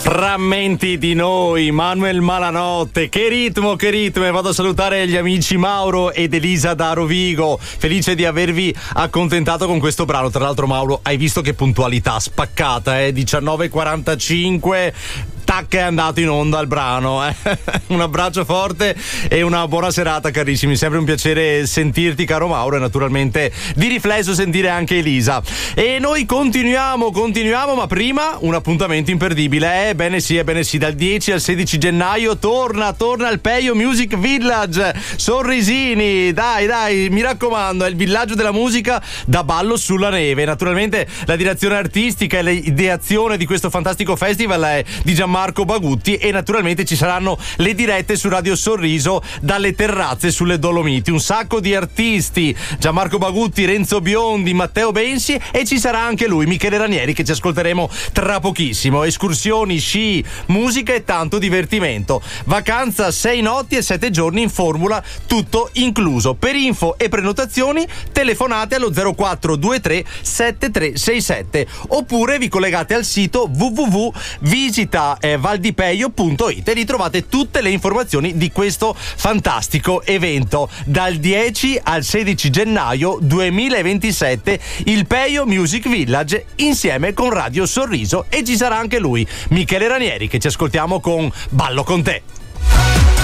Frammenti di noi, Manuel Malanotte, che ritmo, e vado a salutare gli amici Mauro ed Elisa da Rovigo, felice di avervi accontentato con questo brano. Tra l'altro Mauro, hai visto che puntualità spaccata, 19:45, tac, è andato in onda il brano, Un abbraccio forte e una buona serata carissimi, sempre un piacere sentirti caro Mauro e naturalmente di riflesso sentire anche Elisa. E noi continuiamo, ma prima un appuntamento imperdibile, Ebbene sì, dal 10 al 16 gennaio torna al Peio Music Village Sorrisini, dai, mi raccomando, è il villaggio della musica da ballo sulla neve. Naturalmente la direzione artistica e l'ideazione di questo fantastico festival è di Gianmarco Bagutti e naturalmente ci saranno le dirette su Radio Sorriso dalle terrazze sulle Dolomiti, un sacco di artisti, Gianmarco Bagutti, Renzo Biondi, Matteo Bensi e ci sarà anche lui, Michele Ranieri, che ci ascolteremo tra pochissimo. Escursioni, sci, musica e tanto divertimento. Vacanza 6 notti e 7 giorni in formula, tutto incluso. Per info e prenotazioni telefonate allo 0423 7367 oppure vi collegate al sito www.visitavaldipeio.it e ritrovate tutte le informazioni di questo fantastico evento. Dal 10 al 16 gennaio 2027 il Peio Music Village insieme con Radio Sorriso e ci sarà anche lui, Michele Ranieri, che ci ascoltiamo con Ballo con te.